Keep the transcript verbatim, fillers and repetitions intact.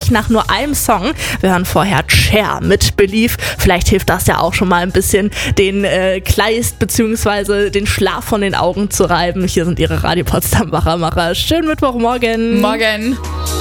gleich nach nur einem Song. Wir hören vorher Cher mit Believe. Vielleicht hilft das ja auch schon mal ein bisschen, den äh, Kleist bzw. den Schlaf von den Augen zu reiben. Hier sind ihre Radio Potsdam Wachmacher. Schönen Mittwochmorgen. Morgen.